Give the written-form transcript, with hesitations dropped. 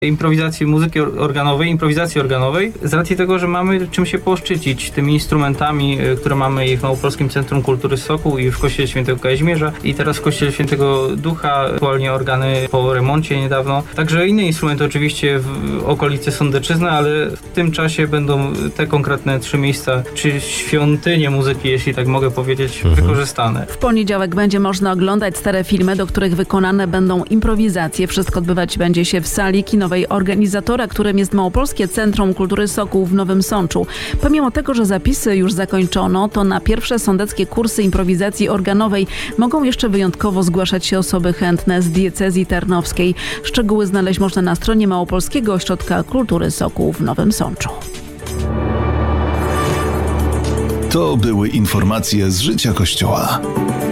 improwizacji muzyki organowej, improwizacji organowej, z racji tego, że mamy czym się poszczycić tymi instrumentami, które mamy i w Małopolskim Centrum Kultury Sokół i w Kościele Świętego Kazimierza i teraz w Kościele Świętego Ducha, aktualnie organy po remoncie niedawno. Także inne instrumenty oczywiście w okolicy Sądeczyzny, ale w tym czasie będą te konkretne 3 miejsca, czy świątynie muzyki, jeśli tak mogę powiedzieć, wykorzystane. W poniedziałek będzie można oglądać stare filmy, do których wykonane będą improwizacje. Wszystko odbywać będzie się w sali kinowej organizatora, którym jest Małopolskie Centrum Kultury Sokół w Nowym Sączu. Pomimo tego, że zapisy już zakończono, to na pierwsze sądeckie kursy improwizacji organowej mogą jeszcze wyjątkowo zgłaszać się osoby chętne z diecezji tarnowskiej. Szczegóły znaleźć można na stronie Małopolskiego Ośrodka Kultury Sokół w Nowym Sączu. To były informacje z życia Kościoła.